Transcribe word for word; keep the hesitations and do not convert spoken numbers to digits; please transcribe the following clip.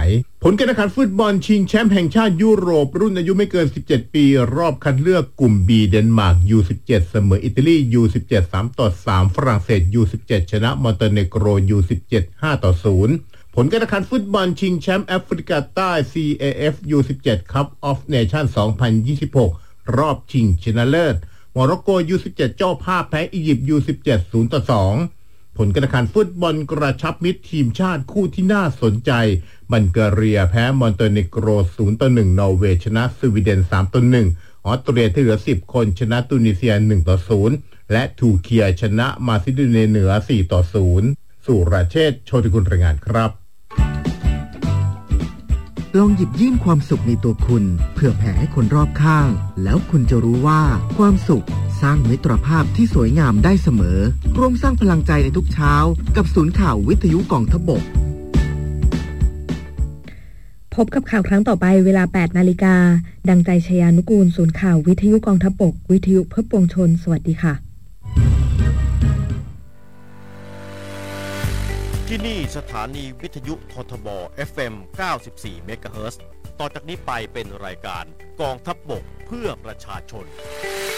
ผลการแข่งขันฟุตบอลชิงแชมป์แห่งชาติยุโรปรุ่นอายุไม่เกินสิบเจ็ดปีรอบคัดเลือกกลุ่ม B เดนมาร์ก ยู สิบเจ็ด เสมออิตาลี ยู สิบเจ็ด สามต่อสาม ฝรั่งเศส ยู สิบเจ็ด ชนะมอนเตเนโกร ยู สิบเจ็ด ห้าต่อศูนย์ ผลการแข่งขันฟุตบอลชิงแชมป์แอฟริกาใต้ ซี เอ เอฟ ยู สิบเจ็ด Cup of Nations สองพันยี่สิบหก รอบชิงชนะเลิศโมร็อกโก ยู สิบเจ็ด เจ้าภาพแพ้อียิปต์ ยู สิบเจ็ด ศูนย์ต่อสอง ผลการแข่งขันฟุตบอลกระชับมิตรทีมชาติคู่ที่น่าสนใจบัลแกเรียแพ้มอนเตเนโกร ศูนย์ต่อหนึ่ง นอร์เวย์ชนะสวีเดน สามต่อหนึ่ง ออสเตรียที่เหลือสิบคนชนะตุนิเซีย หนึ่งต่อศูนย์ และทูเกียชนะมาซิโดเนียเหนือ สี่ต่อศูนย์ สุรเชษฐ์ โชติกุลรายงานครับลองหยิบยื่นความสุขในตัวคุณเพื่อแผ่ให้คนรอบข้างแล้วคุณจะรู้ว่าความสุขสร้างมิตรภาพที่สวยงามได้เสมอร่วมสร้างพลังใจในทุกเช้ากับศูนย์ข่าววิทยุกองทัพบกพบกับข่าวครั้งต่อไปเวลา แปดนาฬิกาดังใจชยานุกูลศูนย์ข่าววิทยุกองทัพบกวิทยุเพื่อปวงชนสวัสดีค่ะที่นี่สถานีวิทยุททบ เอฟ เอ็ม เก้าสิบสี่ เมกะเฮิรตซ์ต่อจากนี้ไปเป็นรายการกองทัพบกเพื่อประชาชน